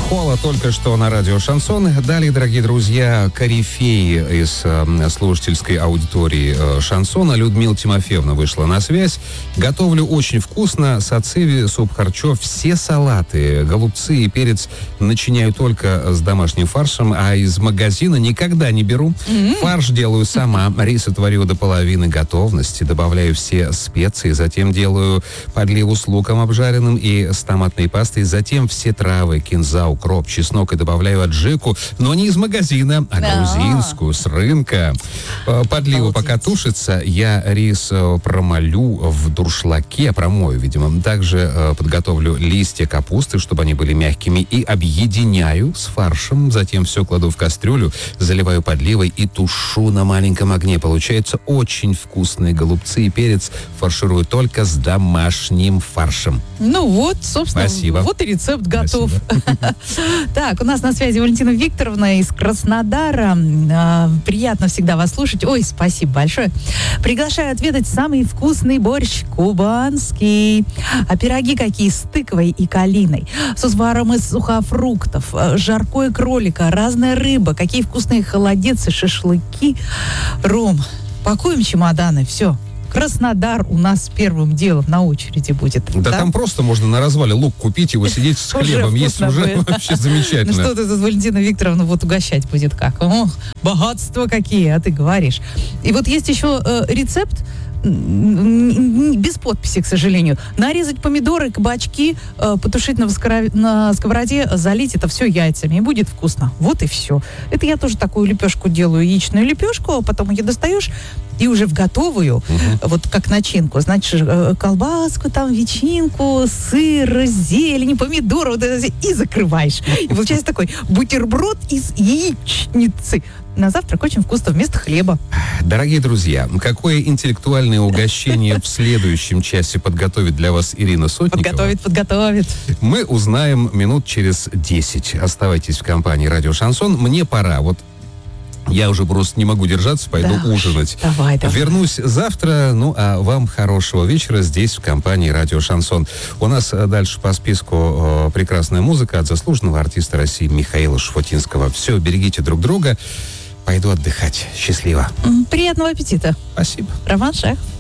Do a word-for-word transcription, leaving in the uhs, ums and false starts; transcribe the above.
Холла только что на радио «Шансон». Далее, дорогие друзья, корифеи из э, слушательской аудитории э, «Шансона» Людмила Тимофеевна вышла на связь. Готовлю очень вкусно. Сациви, суп харчо, все салаты, голубцы и перец начиняю только с домашним фаршем, а из магазина никогда не беру. Mm-hmm. Фарш делаю сама. Рис отварю до половины готовности. Добавляю все специи. Затем делаю подливу с луком обжаренным и с томатной пастой. Затем все травы, кинза, укроп, чеснок и добавляю аджику, но не из магазина, а грузинскую, с рынка. Подливу пока тушится, я рис промолю в дуршлаке, промою, видимо. Также подготовлю листья капусты, чтобы они были мягкими, и объединяю с фаршем. Затем все кладу в кастрюлю, заливаю подливой и тушу на маленьком огне. Получается очень вкусные голубцы и перец. Фарширую только с домашним фаршем. Ну вот, собственно, Спасибо. Вот и рецепт готов. Так, у нас на связи Валентина Викторовна из Краснодара. Приятно всегда вас слушать. Ой, спасибо большое. Приглашаю отведать самый вкусный борщ кубанский. А пироги какие с тыквой и калиной. С узваром из сухофруктов. Жаркое кролика, разная рыба. Какие вкусные холодец и шашлыки. Ром, пакуем чемоданы, все. Краснодар у нас первым делом на очереди будет. Да, да? Там просто можно на развале лук купить, его сидеть с хлебом. Есть уже вообще замечательно. Ну что ты тут, Валентина Викторовна, вот угощать будет как? Ох, богатства какие, а ты говоришь. И вот есть еще э, рецепт, без подписи, к сожалению. Нарезать помидоры, кабачки, э, потушить на, воскоро... на сковороде, залить это все яйцами, и будет вкусно. Вот и все. Это я тоже такую лепешку делаю, яичную лепешку, а потом ее достаешь, и уже в готовую, uh-huh. вот как начинку, значит, колбаску, там, ветчинку, сыр, зелень, помидоры, вот это, и закрываешь. И получается такой бутерброд из яичницы. На завтрак очень вкусно вместо хлеба. Дорогие друзья, какое интеллектуальное угощение в следующем часе подготовит для вас Ирина Сотникова? Подготовит, подготовит. Мы узнаем минут через десять. Оставайтесь в компании «Радио Шансон». Мне пора. Вот я уже просто не могу держаться, пойду да, ужинать. Давай, давай. Вернусь завтра, ну а вам хорошего вечера здесь, в компании «Радио Шансон». У нас дальше по списку э, прекрасная музыка от заслуженного артиста России Михаила Шуфутинского. Все, берегите друг друга. Пойду отдыхать. Счастливо. Приятного аппетита. Спасибо. Роман Шахов.